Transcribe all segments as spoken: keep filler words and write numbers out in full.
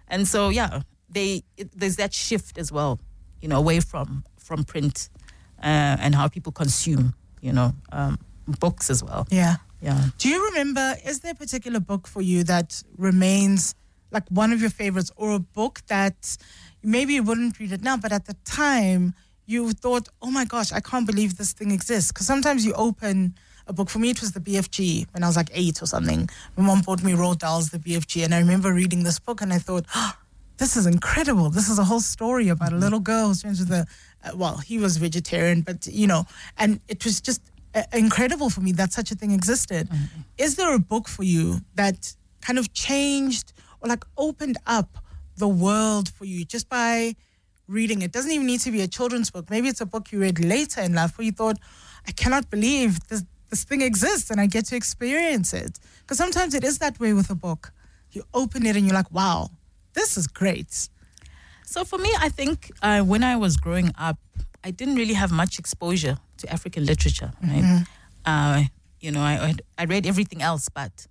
And so, yeah, they it, there's that shift as well, you know, away from, from print uh, and how people consume, you know, um, books as well. Yeah. Yeah. Do you remember, is there a particular book for you that remains like one of your favorites, or a book that maybe you wouldn't read it now, but at the time you thought, oh my gosh, I can't believe this thing exists? Because sometimes you open a book. For me, it was the B F G when I was like eight or something. My mom bought me Roald Dahl's The B F G, and I remember reading this book and I thought, oh, this is incredible. This is a whole story about a little girl who's friends with a, uh, well, he was vegetarian, but, you know, and it was just uh, incredible for me that such a thing existed. Mm-hmm. Is there a book for you that kind of changed or like opened up the world for you just by reading it? Doesn't even need to be a children's book. Maybe it's a book you read later in life where you thought, I cannot believe this this thing exists and I get to experience it. Because sometimes it is that way with a book. You open it and you're like, wow, this is great. So for me, I think uh, when I was growing up, I didn't really have much exposure to African literature, right? Mm-hmm. Uh, you know, I I read everything else but.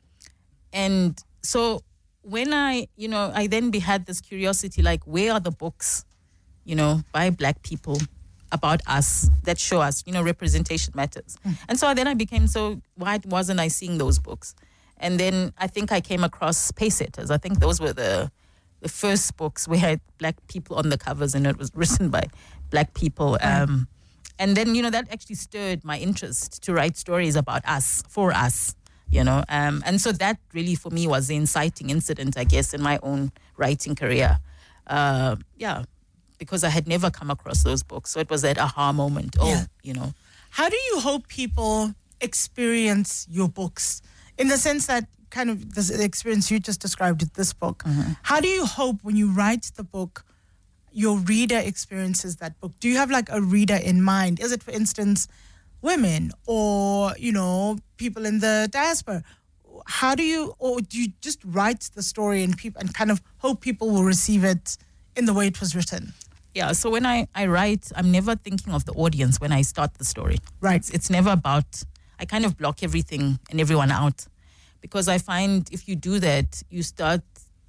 And so when I, you know, I then be, had this curiosity, like, where are the books, you know, by Black people about us that show us, you know, representation matters. Mm. And so then I became so, why wasn't I seeing those books? And then I think I came across Pacesetters. I think those were the the first books where I had Black people on the covers and it was written by Black people. Um, and then, you know, that actually stirred my interest to write stories about us, for us. You know, um, and so that really for me was the inciting incident, I guess, in my own writing career. Uh, yeah, because I had never come across those books. So it was that aha moment. Oh, yeah. You know. How do you hope people experience your books? In the sense that kind of this experience you just described with this book. Mm-hmm. How do you hope when you write the book, your reader experiences that book? Do you have like a reader in mind? Is it, for instance, women or, you know, people in the diaspora? How do you, or do you just write the story and people and kind of hope people will receive it in the way it was written? Yeah, so when I, I write, I'm never thinking of the audience when I start the story. Right. It's, it's never about, I kind of block everything and everyone out because I find if you do that, you start,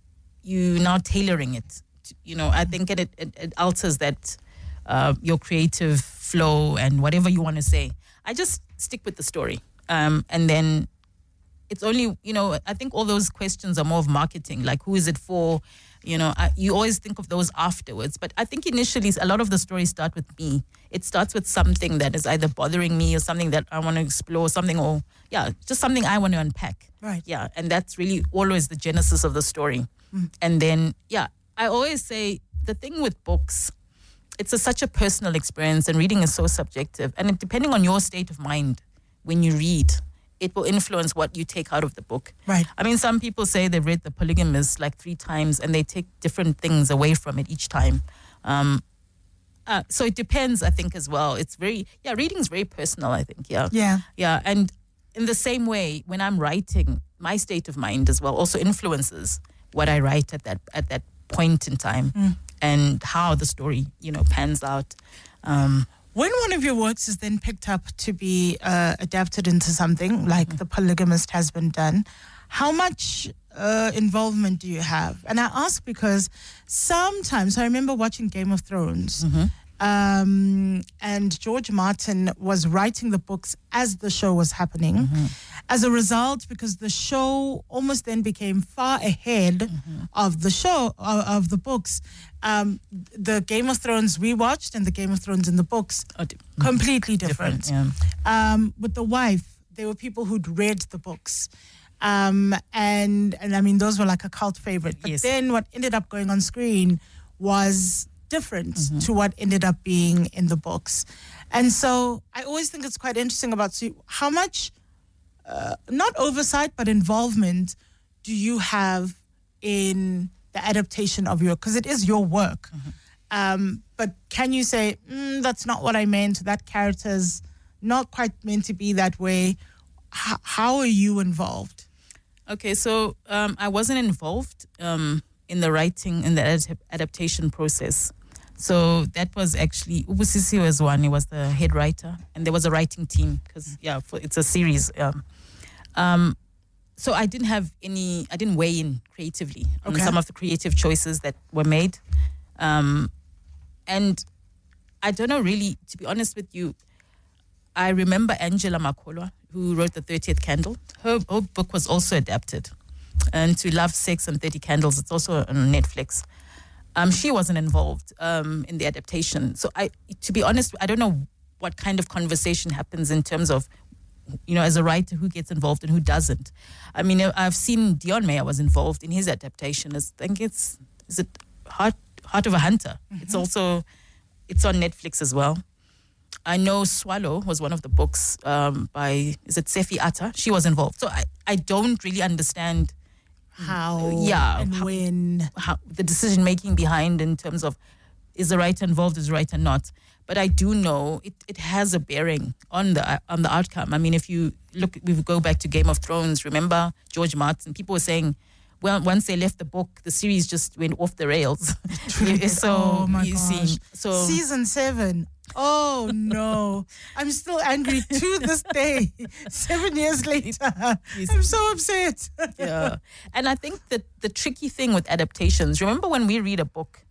you now tailoring it. To, you know, I think it, it, it alters that, uh, your creative flow and whatever you want to say. I just stick with the story. Um, and then it's only, you know, I think all those questions are more of marketing, like who is it for? You know, I, you always think of those afterwards. But I think initially a lot of the stories start with me. It starts with something that is either bothering me or something that I want to explore, something or, yeah, just something I want to unpack. Right. Yeah, and that's really always the genesis of the story. Mm. And then, yeah, I always say the thing with books, it's a, such a personal experience and reading is so subjective. And it, depending on your state of mind when you read, it will influence what you take out of the book. Right. I mean, some people say they've read The Polygamist like three times and they take different things away from it each time. Um, uh, so it depends, I think, as well. It's very, yeah, reading is very personal, I think, yeah. Yeah. Yeah, and in the same way, when I'm writing, my state of mind as well also influences what I write at that at that point in time mm. and how the story, you know, pans out. Um, When one of your works is then picked up to be uh, adapted into something like mm-hmm. The Polygamist has been done, how much uh, involvement do you have? And I ask because sometimes, I remember watching Game of Thrones, mm-hmm. um, and George Martin was writing the books as the show was happening. Mm-hmm. As a result, because the show almost then became far ahead mm-hmm. of the show, uh, of the books, um, the Game of Thrones we watched and the Game of Thrones in the books, oh, di- completely different. different yeah. um, with The Wife, there were people who'd read the books. Um, and, and I mean, those were like a cult favorite. But yes. then what ended up going on screen was different mm-hmm. to what ended up being in the books. And so I always think it's quite interesting about so how much, uh, not oversight, but involvement do you have in the adaptation of your, because it is your work. Mm-hmm. Um, but can you say, mm, that's not what I meant, that character's not quite meant to be that way? H- how are you involved? Okay, so um, I wasn't involved um, in the writing, in the ad- adaptation process. So that was actually, Ubusisi was one, he was the head writer, and there was a writing team, because, yeah, for, it's a series. Yeah. Um, so I didn't have any, I didn't weigh in creatively on Okay. some of the creative choices that were made. Um, and I don't know really, to be honest with you, I remember Angela Makholwa, who wrote The thirtieth Candle. Her, her book was also adapted. And To Love, Sex and thirty Candles, it's also on Netflix. Um, she wasn't involved um, in the adaptation. So I, to be honest, I don't know what kind of conversation happens in terms of, you know, as a writer, who gets involved and who doesn't. I mean, I've seen Dion Meyer was involved in his adaptation. I think it's, is it Heart, Heart of a Hunter? Mm-hmm. It's also, it's on Netflix as well. I know Swallow was one of the books um, by, is it Sefi Atta? She was involved. So I, I don't really understand how yeah, and how, when. How, the decision making behind in terms of is the writer involved, is the writer not. But I do know it, it has a bearing on the on the outcome. I mean, if you look, we go back to Game of Thrones, remember George Martin, people were saying, well, once they left the book, the series just went off the rails. so oh my you gosh. see, so season seven. Oh no, I'm still angry to this day. Seven years later, I'm so upset. yeah, and I think that the tricky thing with adaptations, remember when we read a book,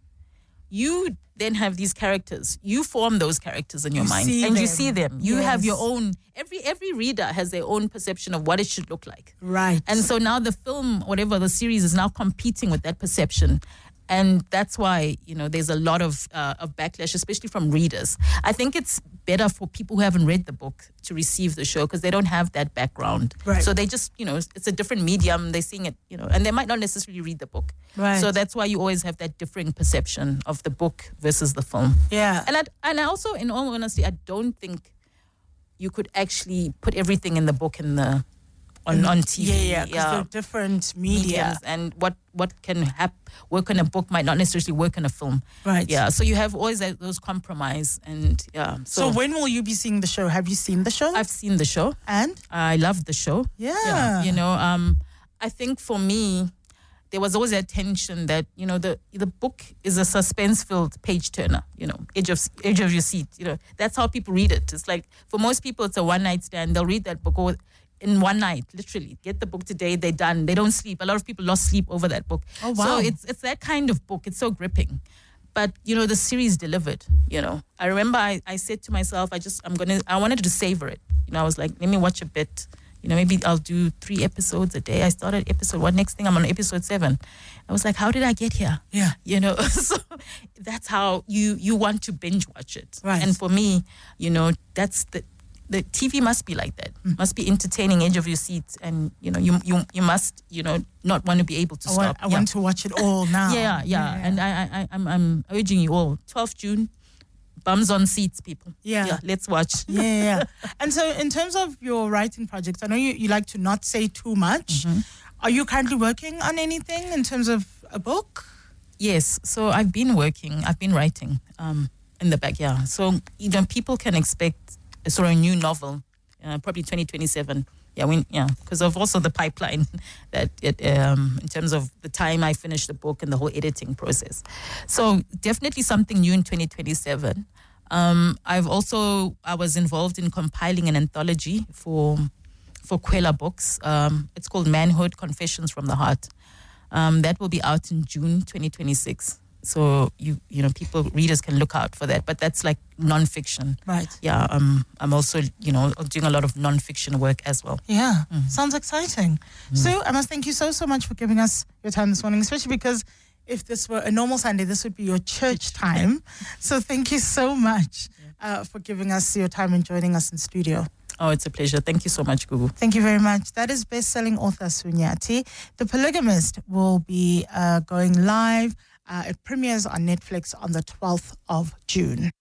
you then have these characters. You form those characters in your You mind, see and them. you see them. You have Yes. your own. Every every reader has their own perception of what it should look like. Right. And so now the film, whatever the series, is now competing with that perception. And that's why, you know, there's a lot of uh, of backlash, especially from readers. I think it's better for people who haven't read the book to receive the show because they don't have that background. Right. So they just, you know, it's a different medium. They're seeing it, you know, and they might not necessarily read the book. Right. So that's why you always have that differing perception of the book versus the film. Yeah. And I, and I also, in all honesty, I don't think you could actually put everything in the book in the on, on T V. Yeah, yeah, because they're different media. Mediums, and what what can hap- work on a book might not necessarily work on a film. Right. Yeah. So you have always that, those compromise, and yeah. So, So, when will you be seeing the show? Have you seen the show? I've seen the show. and I love the show. yeah, You know, um, I think for me, there was always that tension that, you know, the the book is a suspense-filled page turner. You know, edge of edge of your seat. You know, that's how people read it. It's like for most people, it's a one-night stand. They'll read that book or in one night, literally. Get the book today, they're done. They don't sleep. A lot of people lost sleep over that book. Oh, wow. So it's it's that kind of book. It's so gripping. But, you know, the series delivered, you know. I remember I, I said to myself, I just, I'm going to, I wanted to savor it. You know, I was like, let me watch a bit. You know, maybe I'll do three episodes a day. I started episode one. Next thing I'm on episode seven. I was like, how did I get here? Yeah. You know, so that's how you, you want to binge watch it. Right. And for me, you know, that's the, the T V must be like that. Mm. Must be entertaining, edge of your seat, and you know you you you must you know not want to be able to I stop. want, I yeah. want to watch it all now. Yeah, yeah, yeah, and I I I'm I'm urging you all. twelfth of June, bums on seats, people. Yeah. yeah let's watch. Yeah, yeah, yeah. And so, in terms of your writing projects, I know you, you like to not say too much. Mm-hmm. Are you currently working on anything in terms of a book? Yes, so I've been working. I've been writing um in the back. Yeah, so you know people can expect a sort of new novel, uh, probably twenty twenty-seven. Yeah, when, yeah, because of also the pipeline that it, um, in terms of the time I finished the book and the whole editing process. So definitely something new in twenty twenty-seven. Um, I've also I was involved in compiling an anthology for for Kwela Books. Um, it's called Manhood: Confessions from the Heart. Um, that will be out in June twenty twenty-six. So you you know people readers can look out for that. But that's like nonfiction. Right. Yeah. Um. I'm also you know doing a lot of nonfiction work as well. Yeah. Mm. Sounds exciting. Mm. So I must thank you so so much for giving us your time this morning, especially because if this were a normal Sunday, this would be your church time. So thank you so much uh, for giving us your time and joining us in studio. Oh, it's a pleasure. Thank you so much, Gugu. Thank you very much. That is best-selling author Sunyati. The Polygamist will be uh, going live. Uh, it premieres on Netflix on the twelfth of June.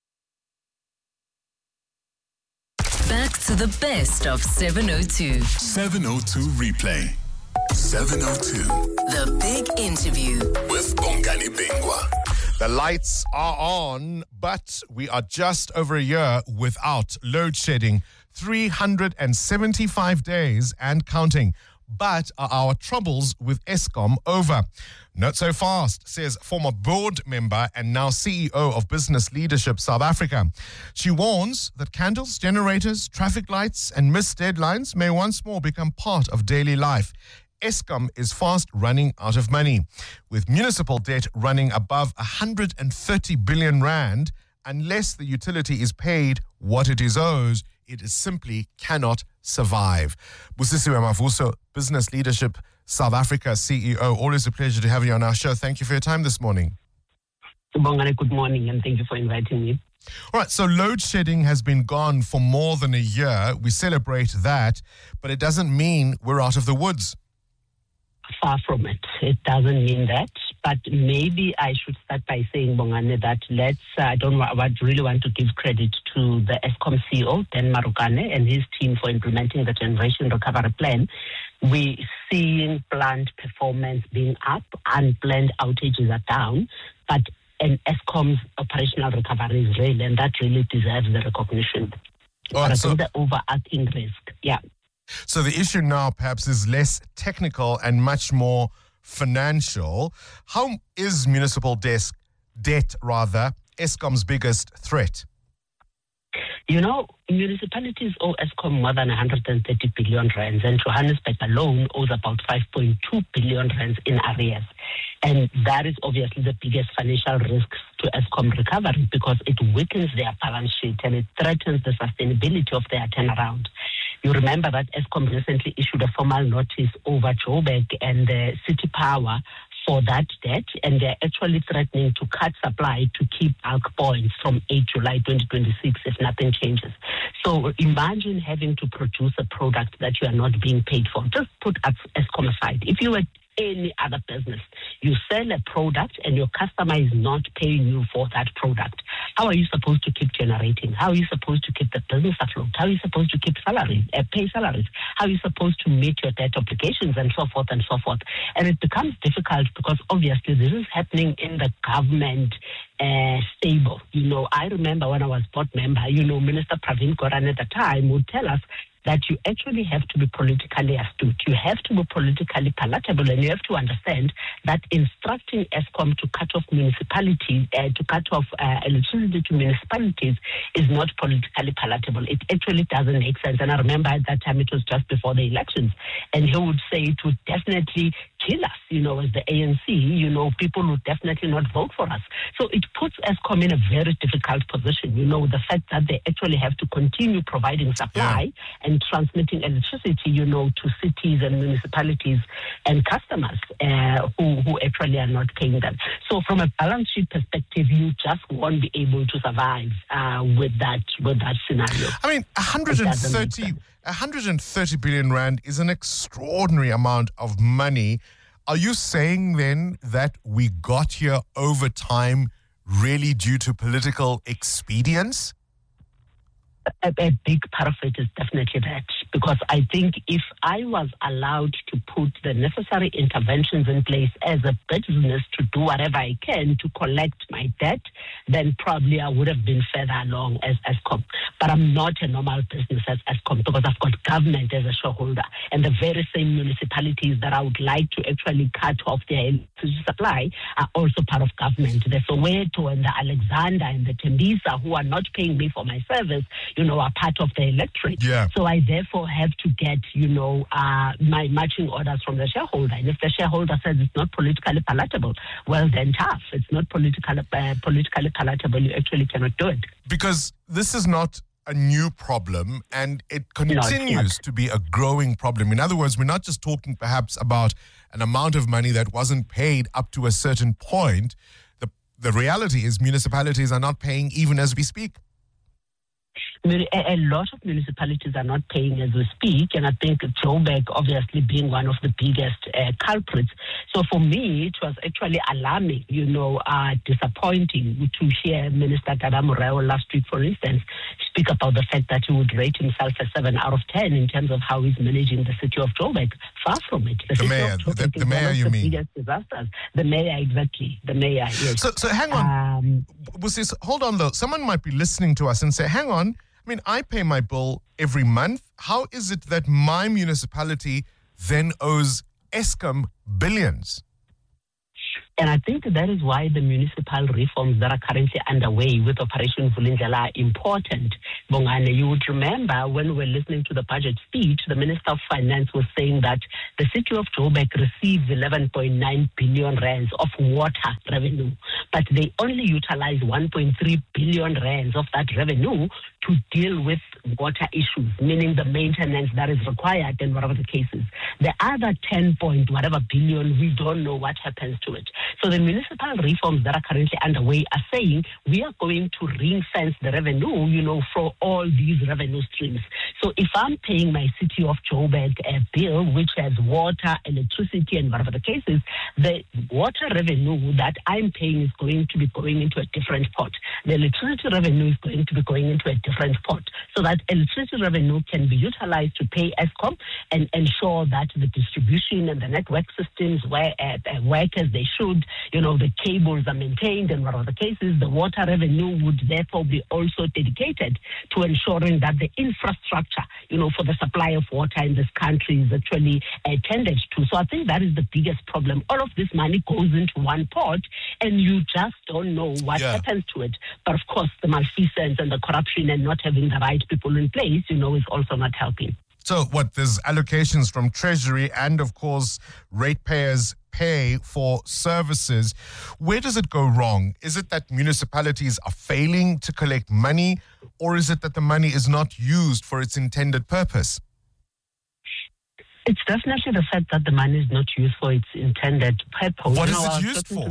Back to the best of seven oh two. seven oh two replay. seven oh two. The Big Interview. With Bongani Bingwa. The lights are on, but we are just over a year without load shedding. three hundred seventy-five days and counting. but are our troubles with Eskom over? Not so fast, says former board member and now C E O of Business Leadership South Africa. She warns that candles, generators, traffic lights and missed deadlines may once more become part of daily life. Eskom is fast running out of money, with municipal debt running above one hundred thirty billion rand. Unless the utility is paid what it is owed, it is simply cannot survive. Busisiwe Mavuso, Business Leadership South Africa C E O, always a pleasure to have you on our show. Thank you for your time this morning. Bongani, good morning, and thank you for inviting me. All right, so load shedding has been gone for more than a year. We celebrate that, but it doesn't mean we're out of the woods. Far from it. It doesn't mean that. But maybe I should start by saying, Bongani, that let's, uh, I don't wa- wa- really want to give credit to the Eskom C E O, Dan Marukane, and his team for implementing the Generation Recovery Plan. We're seeing plant performance being up, unplanned outages are down, but and Eskom's operational recovery is real, and that really deserves the recognition. All right, but I so- think the overarching risk, yeah. So the issue now perhaps is less technical and much more financial. How is municipal desk, debt rather Eskom's biggest threat? You know, municipalities owe Eskom more than one hundred thirty billion rands, and Johannesburg alone owes about five point two billion rands in arrears. And that is obviously the biggest financial risks to Eskom recovery because it weakens their balance sheet and it threatens the sustainability of their turnaround. You remember that Eskom recently issued a formal notice over Joburg and the City Power for that debt, and they're actually threatening to cut supply to keep bulk points from eighth of July twenty twenty-six if nothing changes. So imagine having to produce a product that you are not being paid for. Just put Eskom aside. If you were any other business, you sell a product and your customer is not paying you for that product. How are you supposed to keep generating? How are you supposed to keep the business afloat? How are you supposed to keep salaries, uh, pay salaries? How are you supposed to meet your debt obligations and so forth and so forth? And it becomes difficult because obviously this is happening in the government uh, stable. You know, I remember when I was board member, you know, Minister Pravin Goran at the time would tell us that you actually have to be politically astute. You have to be politically palatable, and you have to understand that instructing Eskom to cut off municipalities, uh, to cut off uh, electricity to municipalities is not politically palatable. It actually doesn't make sense. And I remember at that time it was just before the elections, and he would say it would definitely kill us, you know, as the A N C, you know, people would definitely not vote for us. So it puts Eskom in a very difficult position, you know, the fact that they actually have to continue providing supply yeah. and transmitting electricity, you know, to cities and municipalities and customers uh, who, who actually are not paying them. So from a balance sheet perspective, you just won't be able to survive uh, with that with that scenario. I mean, one hundred thirty, one hundred thirty billion rand is an extraordinary amount of money. Are you saying then that we got here over time really due to political expedience? A, a big part of it is definitely that, because I think if I was allowed to put the necessary interventions in place as a business to do whatever I can to collect my debt, then probably I would have been further along as Eskom. But I'm not a normal business as Eskom because I've got government as a shareholder, and the very same municipalities that I would like to actually cut off their electricity supply are also part of government. The Soweto and the Alexander and the Tembisa, who are not paying me for my service, you know, are part of the electorate. Yeah. So I therefore have to get, you know, uh, my matching orders from the shareholder. And if the shareholder says it's not politically palatable, well then tough. It's not politically, uh, politically palatable. You actually cannot do it. Because this is not a new problem and it continues no, to be a growing problem. In other words, we're not just talking perhaps about an amount of money that wasn't paid up to a certain point. The, the reality is municipalities are not paying even as we speak. A lot of municipalities are not paying as we speak, and I think Joburg obviously being one of the biggest uh, culprits. So for me, it was actually alarming, you know, uh, disappointing to hear Minister Dada Morayo last week, for instance, speak about the fact that he would rate himself a seven out of ten in terms of how he's managing the city of Joburg. Far from it. The, the mayor, the, the mayor, you the mean? Biggest disasters. The mayor, exactly. The mayor, yes. So, so hang on. Um, Busis, hold on though. Someone might be listening to us and say, hang on. I mean, I pay my bill every month. How is it that my municipality then owes Eskom billions. And I think that is why the municipal reforms that are currently underway with Operation Vulindlela are important. Bongani, you would remember when we were listening to the budget speech, the Minister of Finance was saying that the city of Joburg receives eleven point nine billion rands of water revenue, but they only utilize one point three billion rands of that revenue to deal with water issues, meaning the maintenance that is required and whatever the case is. The other ten point whatever billion, we don't know what happens to it. So the municipal reforms that are currently underway are saying we are going to ring fence the revenue, you know, for all these revenue streams. So if I'm paying my city of Joburg a bill which has water, electricity, and whatever the case is, the water revenue that I'm paying is going to be going into a different pot. The electricity revenue is going to be going into a different pot. So that electricity revenue can be utilized to pay Eskom and ensure that the distribution and the network systems where uh, uh, work as they should, you know, the cables are maintained and whatever the case is. The water revenue would therefore be also dedicated to ensuring that the infrastructure, you know, for the supply of water in this country is actually uh, tended to. So I think that is the biggest problem. All of this money goes into one pot and you just don't know what yeah. happens to it. But of course, the malfeasance and the corruption and not having the right people in place, you know, is also not helping. So what, there's allocations from Treasury and, of course, ratepayers pay for services. Where does it go wrong? Is it that municipalities are failing to collect money, or is it that the money is not used for its intended purpose? It's definitely the fact that the money is not used for its intended purpose. What you is know, it used for? To,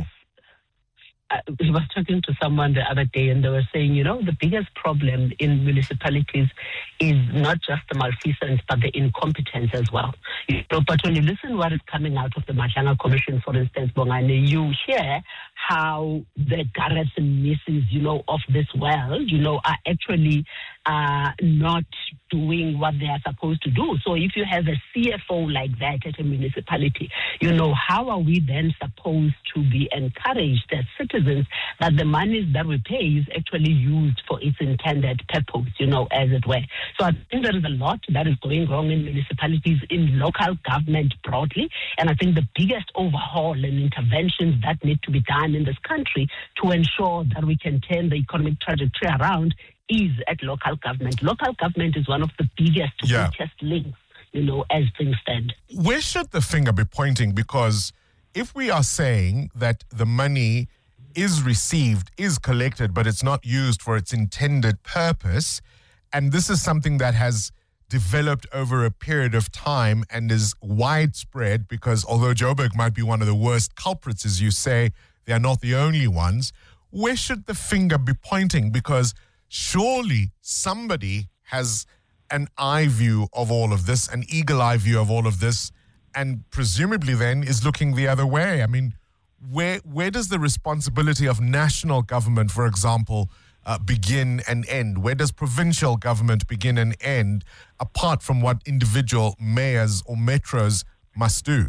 I was talking to someone the other day and they were saying, you know, the biggest problem in municipalities is not just the malfeasance, but the incompetence as well. You know, but when you listen to what is coming out of the Mahlangu Commission, for instance, Bongani, you hear how the Gareth and Misses, you know, of this world, you know, are actually uh, not doing what they are supposed to do. So if you have a C F O like that at a municipality, you know, how are we then supposed to be encouraged as citizens that the monies that we pay is actually used for its intended purpose, you know, as it were. So I think there is a lot that is going wrong in municipalities, in local government broadly. And I think the biggest overhaul and interventions that need to be done in this country to ensure that we can turn the economic trajectory around is at local government. Local government is one of the biggest, yeah. weakest links, you know, as things stand. Where should the finger be pointing? Because if we are saying that the money is received, is collected, but it's not used for its intended purpose, and this is something that has developed over a period of time and is widespread, because although Joburg might be one of the worst culprits, as you say, they are not the only ones, where should the finger be pointing? Because surely somebody has an eye view of all of this, an eagle eye view of all of this, and presumably then is looking the other way. I mean, where where does the responsibility of national government, for example, uh, begin and end? Where does provincial government begin and end, apart from what individual mayors or metros must do?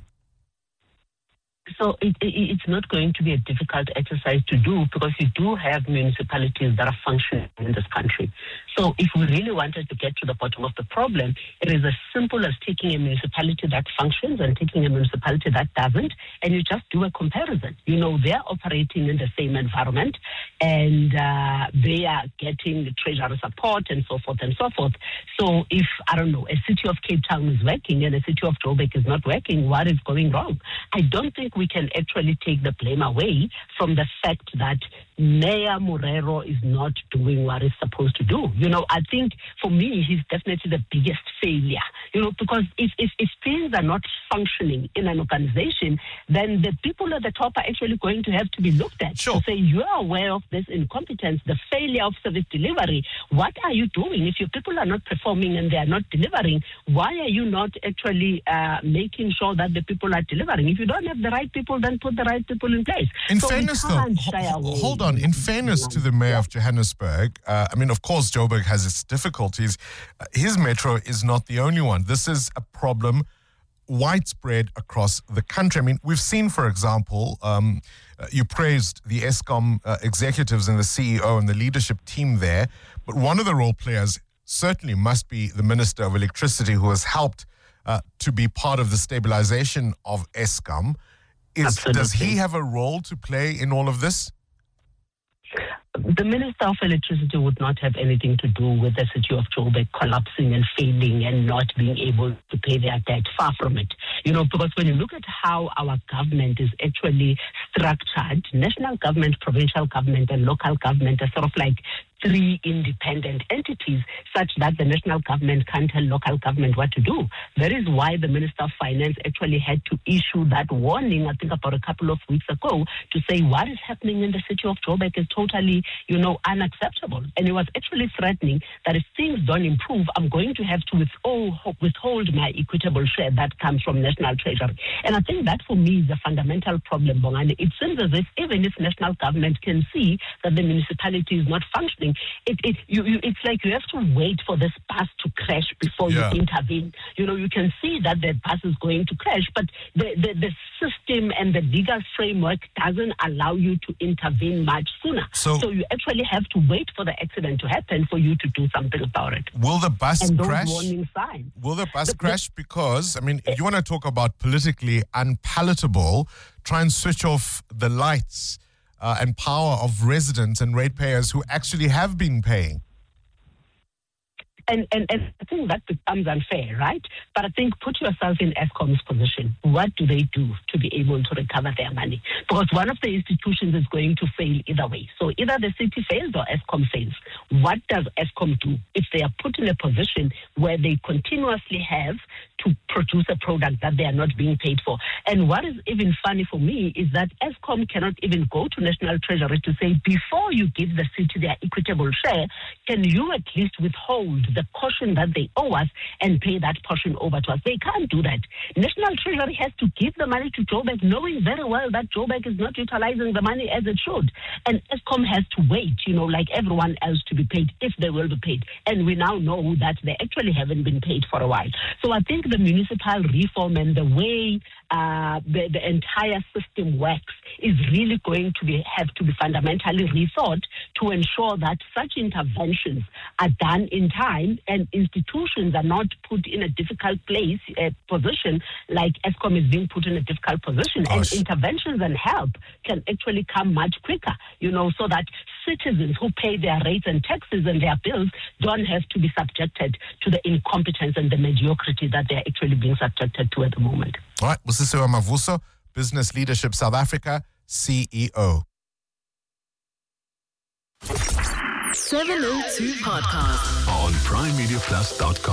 So it, it, it's not going to be a difficult exercise to do, because you do have municipalities that are functioning in this country. So if we really wanted to get to the bottom of the problem, it is as simple as taking a municipality that functions and taking a municipality that doesn't, and you just do a comparison. You know, they're operating in the same environment, and uh, they are getting treasury support and so forth and so forth. So if, I don't know, a city of Cape Town is working and a city of Joburg is not working, what is going wrong? I don't think we can actually take the blame away from the fact that Mayor Morero is not doing what he's supposed to do. You know, I think for me, he's definitely the biggest failure, you know, because if, if, if things are not functioning in an organization, then the people at the top are actually going to have to be looked at. Sure. To say, you are aware of this incompetence, the failure of service delivery. What are you doing? If your people are not performing and they are not delivering, why are you not actually uh, making sure that the people are delivering? If you don't have the right people, then put the right people in place. In so fairness, though, ho- hold on. In fairness to the mayor of Johannesburg, uh, I mean, of course, Joburg has its difficulties. Uh, his metro is not the only one. This is a problem widespread across the country. I mean, we've seen, for example, um, uh, you praised the Eskom uh, executives and the C E O and the leadership team there, but one of the role players certainly must be the Minister of Electricity, who has helped uh, to be part of the stabilization of Eskom. Is, does he have a role to play in all of this? The Minister of Electricity would not have anything to do with the city of Joburg collapsing and failing and not being able to pay their debt. Far from it. You know, because when you look at how our government is actually structured, national government, provincial government, and local government are sort of like three independent entities, such that the national government can't tell local government what to do. That is why the Minister of Finance actually had to issue that warning, I think about a couple of weeks ago, to say what is happening in the city of Joburg is totally, you know, unacceptable. And he was actually threatening that if things don't improve, I'm going to have to withhold, withhold my equitable share that comes from National Treasury. And I think that for me is a fundamental problem, Bongani. It seems as if even if national government can see that the municipality is not functioning, It, it, you, you, it's like you have to wait for this bus to crash before Yeah. you intervene. You know, you can see that the bus is going to crash, but the, the, the system and the legal framework doesn't allow you to intervene much sooner. So- So you actually have to wait for the accident to happen for you to do something about it. Will the bus And those crash? warning signs. Will the bus The- the- crash? Because, I mean, if you want to talk about politically unpalatable, try and switch off the lights uh, and power of residents and ratepayers who actually have been paying. And, and, and I think that becomes unfair, right? But I think put yourself in Eskom's position. What do they do to be able to recover their money? Because one of the institutions is going to fail either way. So either the city fails or Eskom fails. What does Eskom do if they are put in a position where they continuously have to produce a product that they are not being paid for? And what is even funny for me is that Eskom cannot even go to National Treasury to say, before you give the city their equitable share, can you at least withhold the portion that they owe us and pay that portion over to us? They can't do that. National Treasury has to give the money to Joburg, knowing very well that Joburg is not utilizing the money as it should. And Eskom has to wait, you know, like everyone else, to be paid if they will be paid. And we now know that they actually haven't been paid for a while. So I think the municipal reform and the way uh, the, the entire system works is really going to be have to be fundamentally rethought to ensure that such interventions are done in time and institutions are not put in a difficult place, uh, position, like Eskom is being put in a difficult position. Gosh. And interventions and help can actually come much quicker, you know, so that citizens who pay their rates and taxes and their bills don't have to be subjected to the incompetence and the mediocrity that they're actually being subjected to at the moment. All right, Busisiwe Mavuso, Business Leadership South Africa, C E O. seven oh two Podcast. On prime media plus dot com.